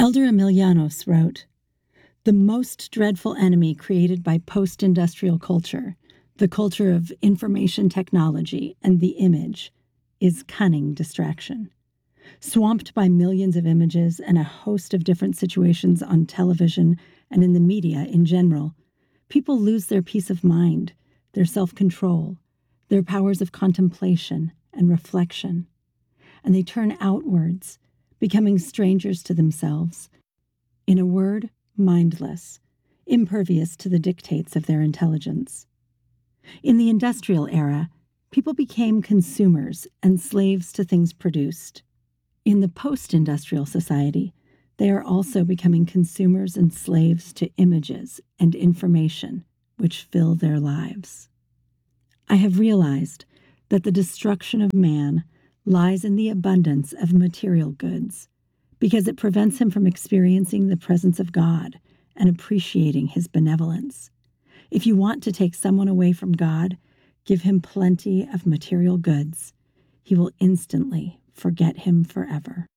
Elder Emilianos wrote, "The most dreadful enemy created by post-industrial culture, the culture of information technology and the image, is cunning distraction. Swamped by millions of images and a host of different situations on television and in the media in general, people lose their peace of mind, their self-control, their powers of contemplation and reflection, and they turn outwards, becoming strangers to themselves. In a word, mindless, impervious to the dictates of their intelligence. In the industrial era, people became consumers and slaves to things produced. In the post-industrial society, they are also becoming consumers and slaves to images and information which fill their lives. I have realized that the destruction of man lies in the abundance of material goods, because it prevents him from experiencing the presence of God and appreciating his benevolence. If you want to take someone away from God, give him plenty of material goods. He will instantly forget him forever."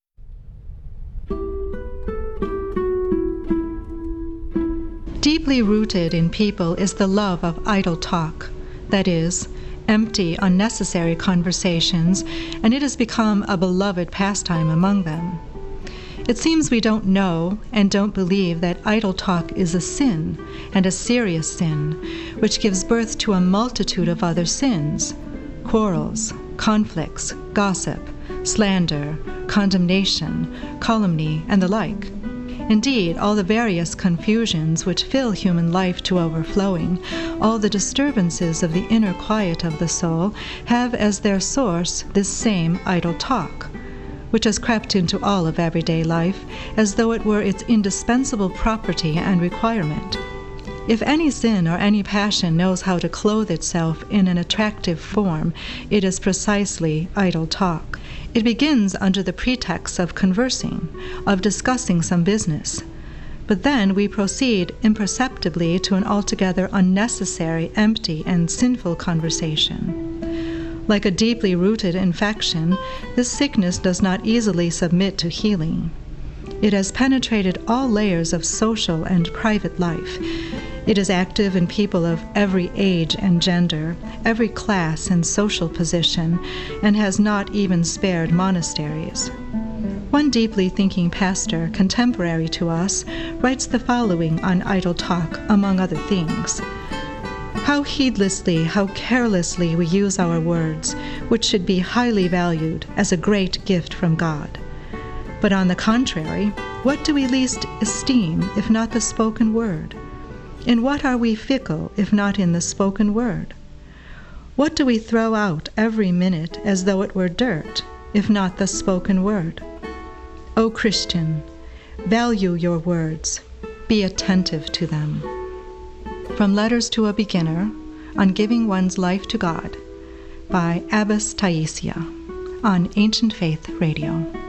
Deeply rooted in people is the love of idle talk, that is, empty, unnecessary conversations, and it has become a beloved pastime among them. It seems we don't know and don't believe that idle talk is a sin, and a serious sin, which gives birth to a multitude of other sins: quarrels, conflicts, gossip, slander, condemnation, calumny, and the like. Indeed, all the various confusions which fill human life to overflowing, all the disturbances of the inner quiet of the soul, have as their source this same idle talk, which has crept into all of everyday life as though it were its indispensable property and requirement. If any sin or any passion knows how to clothe itself in an attractive form, it is precisely idle talk. It begins under the pretext of conversing, of discussing some business. But then we proceed imperceptibly to an altogether unnecessary, empty, and sinful conversation. Like a deeply rooted infection, this sickness does not easily submit to healing. It has penetrated all layers of social and private life. It is active in people of every age and gender, every class and social position, and has not even spared monasteries. One deeply thinking pastor, contemporary to us, writes the following on idle talk, among other things. "How heedlessly, how carelessly we use our words, which should be highly valued as a great gift from God. But on the contrary, what do we least esteem if not the spoken word? In what are we fickle if not in the spoken word? What do we throw out every minute as though it were dirt, if not the spoken word? O Christian, value your words, be attentive to them." From Letters to a Beginner on Giving One's Life to God by Abbess Taisia on Ancient Faith Radio.